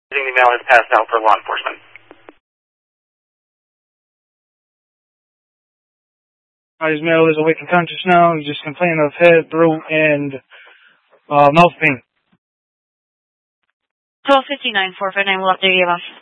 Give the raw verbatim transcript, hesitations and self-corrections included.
The mail has passed out for law enforcement. Uh, his male is awake and conscious now. He's just complaining of head, throat, and uh, mouth pain. twelve fifty-nine, four five nine will update you, boss.